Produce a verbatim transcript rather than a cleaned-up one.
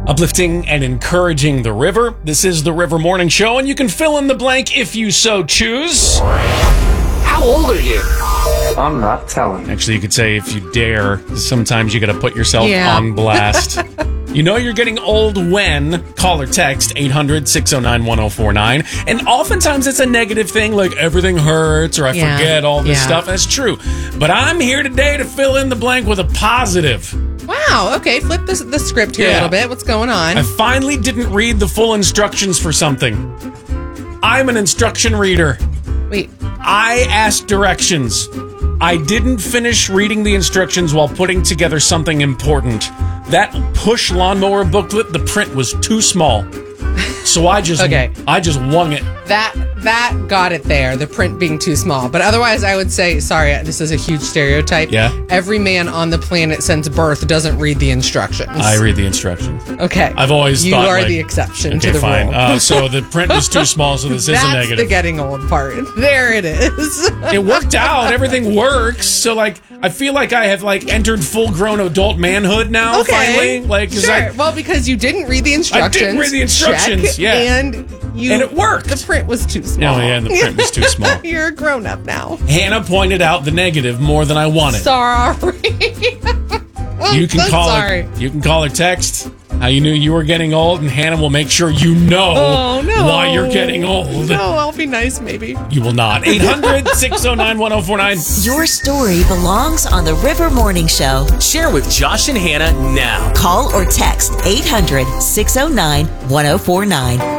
Uplifting and encouraging the river. This is the River Morning Show, and you can fill in the blank if you so choose. How old are you? I'm not telling. Actually, you could say if you dare. Sometimes you got to put yourself Yeah. on blast. You know you're getting old when call or text eight hundred, six oh nine, one oh four nine. And oftentimes it's a negative thing, like everything hurts or I Yeah. forget all this Yeah. stuff. That's true. But I'm here today to fill in the blank with a positive. Wow. Okay. Flip the, the script here Yeah. a little bit. What's going on? I finally didn't read the full instructions for something. I'm an instruction reader. Wait. I asked directions. I didn't finish reading the instructions while putting together something important. That push lawnmower booklet, the print was too small. So I just Okay. I just wung it. That that got it there, the print being too small. But otherwise, I would say, sorry, this is a huge stereotype. Yeah. Every man on the planet since birth doesn't read the instructions. I read the instructions. Okay. I've always you thought are like, the exception okay, to the fine. rule. Uh, so the print was too small, so this is a That's negative. the getting old part. There it is. It worked out. Everything works. So like, I feel like I have like entered full-grown adult manhood now. Okay. Finally, like, 'cause sure. I- well, because you didn't read the instructions. read the instructions, check, yeah. And you And it worked. The print was too small. Oh, yeah, the print was too small. You're a grown up now. Hannah pointed out the negative more than I wanted. Sorry. You can so call sorry. her. You can call her text how you knew you were getting old, and Hannah will make sure you know Oh, no. why you're getting old. No, I'll be nice, maybe. You will not. eight hundred, six oh nine, one oh four nine. Your story belongs on the River Morning Show. Share with Josh and Hannah now. Call or text eight hundred, six oh nine, one oh four nine.